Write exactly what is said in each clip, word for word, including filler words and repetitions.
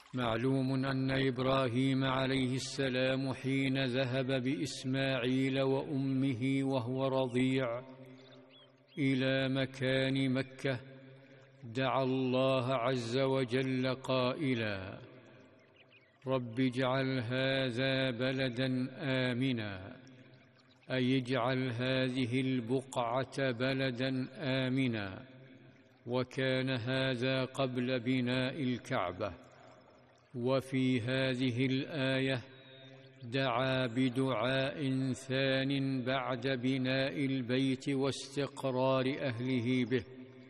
معلوم أن إبراهيم عليه السلام حين ذهب بإسماعيل وأمه وهو رضيع إلى مكان مكة دعا الله عز وجل قائلا: رب اجعل هذا بلدا آمنا، أي اجعل هذه البقعة بلدا آمنا. وكان هذا قبل بناء الكعبة. وفي هذه الآية دعا بدعاء ثان بعد بناء البيت واستقرار أهله به،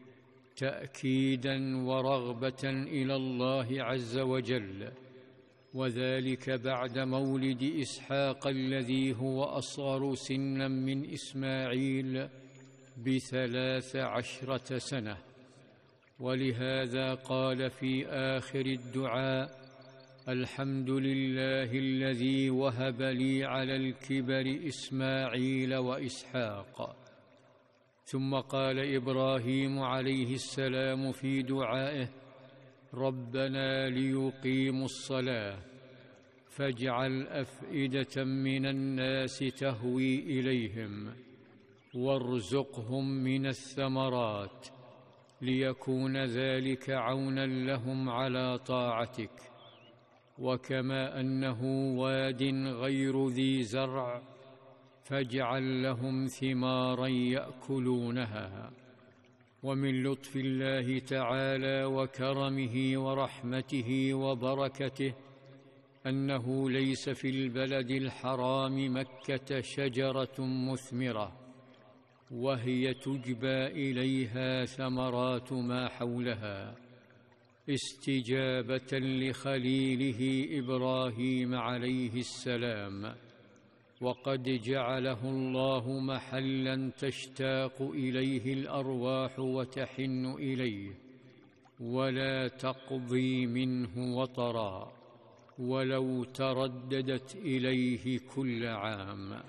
تأكيدا ورغبة إلى الله عز وجل، وذلك بعد مولد إسحاق الذي هو أصغر سنا من إسماعيل بثلاث عشرة سنة. ولهذا قال في آخر الدعاء: الحمد لله الذي وهب لي على الكبر إسماعيل وإسحاق. ثم قال إبراهيم عليه السلام في دعائه: ربنا ليقيموا الصلاة فاجعل أفئدة من الناس تهوي إليهم وارزقهم من الثمرات ليكون ذلك عونا لهم على طاعتك. وكما أنه واد غير ذي زرع فاجعل لهم ثمارا يأكلونها. ومن لطف الله تعالى وكرمه ورحمته وبركته أنه ليس في البلد الحرام مكة شجرة مثمرة، وهي تجبى إليها ثمرات ما حولها، استجابة لخليله إبراهيم عليه السلام. وقد جعله الله محلا تشتاق إليه الأرواح وتحن إليه، ولا تقضي منه وطرا ولو ترددت إليه كل عام.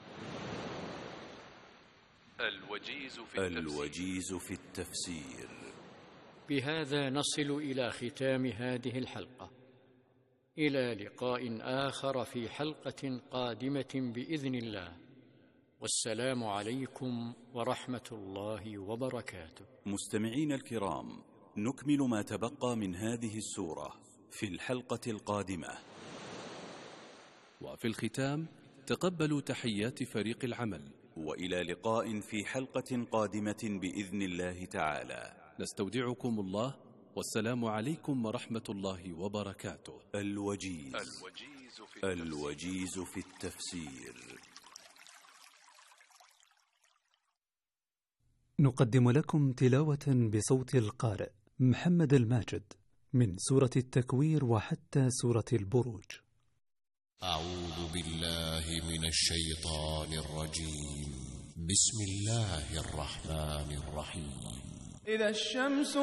الوجيز في التفسير, الوجيز في التفسير. بهذا نصل إلى ختام هذه الحلقة، إلى لقاء آخر في حلقة قادمة بإذن الله، والسلام عليكم ورحمة الله وبركاته. مستمعين الكرام، نكمل ما تبقى من هذه السورة في الحلقة القادمة. وفي الختام تقبلوا تحيات فريق العمل، وإلى لقاء في حلقة قادمة بإذن الله تعالى. نستودعكم الله، والسلام عليكم ورحمة الله وبركاته. الوجيز, الوجيز, في, التفسير. الوجيز في التفسير. نقدم لكم تلاوة بصوت القارئ محمد الماجد من سورة التكوير وحتى سورة البروج. أعوذ بالله من الشيطان الرجيم. بسم الله الرحمن الرحيم. إذا الشمس